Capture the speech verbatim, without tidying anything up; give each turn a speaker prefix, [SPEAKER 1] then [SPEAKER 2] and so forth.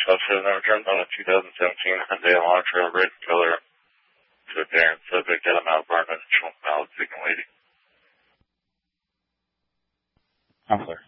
[SPEAKER 1] officer then returned on a two thousand seventeen Hyundai Elantra red color to a parent subject at a Mount Vernon, valid signal waiting.
[SPEAKER 2] Officer.